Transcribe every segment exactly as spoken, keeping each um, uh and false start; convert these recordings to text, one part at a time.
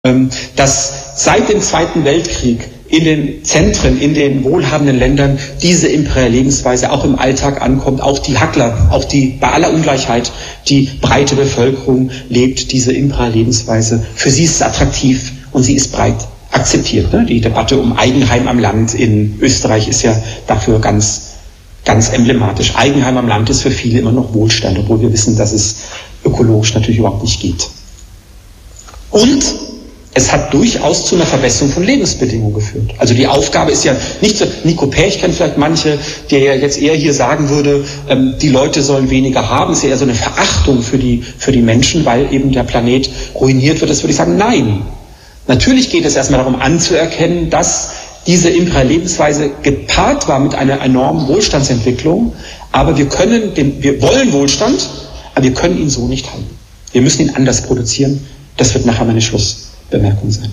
dass seit dem Zweiten Weltkrieg in den Zentren, in den wohlhabenden Ländern diese imperiale Lebensweise auch im Alltag ankommt, auch die Hackler, auch die, bei aller Ungleichheit, die breite Bevölkerung lebt diese imperiale Lebensweise. Für sie ist es attraktiv und sie ist breit akzeptiert. Ne? Die Debatte um Eigenheim am Land in Österreich ist ja dafür ganz, ganz emblematisch. Eigenheim am Land ist für viele immer noch Wohlstand, obwohl wir wissen, dass es ökologisch natürlich überhaupt nicht geht. Und es hat durchaus zu einer Verbesserung von Lebensbedingungen geführt. Also die Aufgabe ist ja nicht so, Nico Perch kennt vielleicht manche, der ja jetzt eher hier sagen würde, ähm, die Leute sollen weniger haben, ist ja eher so eine Verachtung für die, für die Menschen, weil eben der Planet ruiniert wird. Das würde ich sagen, nein. Natürlich geht es erstmal darum anzuerkennen, dass diese imperiale Lebensweise gepaart war mit einer enormen Wohlstandsentwicklung, aber wir können den, wir wollen Wohlstand, aber wir können ihn so nicht halten. Wir müssen ihn anders produzieren. Das wird nachher meine Schlussbemerkung sein.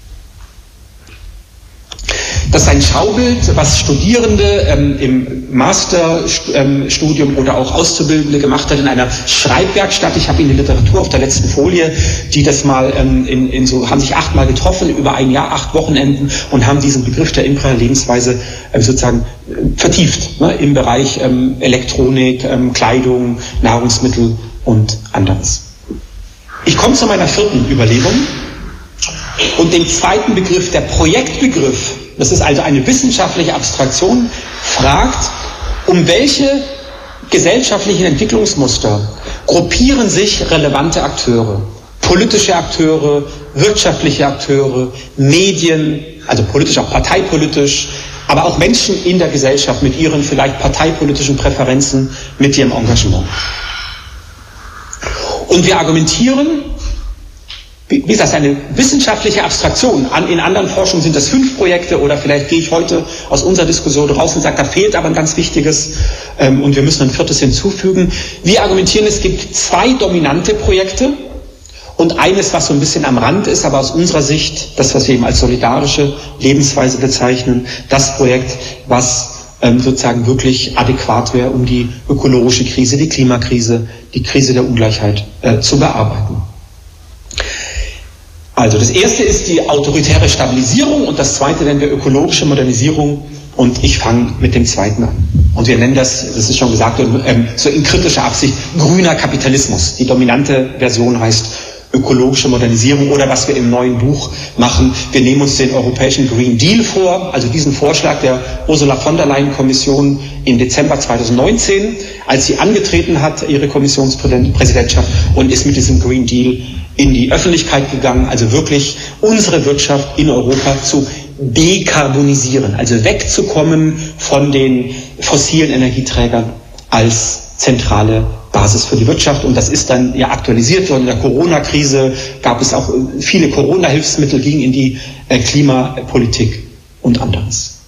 Das ist ein Schaubild, was Studierende ähm, im Masterstudium ähm, oder auch Auszubildende gemacht hat in einer Schreibwerkstatt. Ich habe Ihnen die Literatur auf der letzten Folie, die das mal ähm, in, in so, haben sich achtmal getroffen über ein Jahr, acht Wochenenden und haben diesen Begriff der imperialen Lebensweise äh, sozusagen äh, vertieft, ne, im Bereich ähm, Elektronik, ähm, Kleidung, Nahrungsmittel und anderes. Ich komme zu meiner vierten Überlegung und dem zweiten Begriff, der Projektbegriff. Das ist also eine wissenschaftliche Abstraktion, fragt, um welche gesellschaftlichen Entwicklungsmuster gruppieren sich relevante Akteure, politische Akteure, wirtschaftliche Akteure, Medien, also politisch auch parteipolitisch, aber auch Menschen in der Gesellschaft mit ihren vielleicht parteipolitischen Präferenzen, mit ihrem Engagement. Und wir argumentieren, wie gesagt, eine wissenschaftliche Abstraktion. In anderen Forschungen sind das fünf Projekte oder vielleicht gehe ich heute aus unserer Diskussion raus und sage, da fehlt aber ein ganz wichtiges und wir müssen ein viertes hinzufügen. Wir argumentieren, es gibt zwei dominante Projekte und eines, was so ein bisschen am Rand ist, aber aus unserer Sicht, das, was wir eben als solidarische Lebensweise bezeichnen, das Projekt, was sozusagen wirklich adäquat wäre, um die ökologische Krise, die Klimakrise, die Krise der Ungleichheit äh, zu bearbeiten. Also das erste ist die autoritäre Stabilisierung und das zweite nennen wir ökologische Modernisierung und ich fange mit dem zweiten an. Und wir nennen das, das ist schon gesagt, ähm, so in kritischer Absicht, grüner Kapitalismus. Die dominante Version heißt ökologische Modernisierung oder was wir im neuen Buch machen. Wir nehmen uns den europäischen Green Deal vor, also diesen Vorschlag der Ursula von der Leyen Kommission im Dezember zweitausendneunzehn, als sie angetreten hat, ihre Kommissionspräsidentschaft, und ist mit diesem Green Deal in die Öffentlichkeit gegangen, also wirklich unsere Wirtschaft in Europa zu dekarbonisieren, also wegzukommen von den fossilen Energieträgern als zentrale Basis für die Wirtschaft. Und das ist dann ja aktualisiert worden. In der Corona-Krise gab es auch viele Corona-Hilfsmittel, gingen in die äh, Klimapolitik und anderes.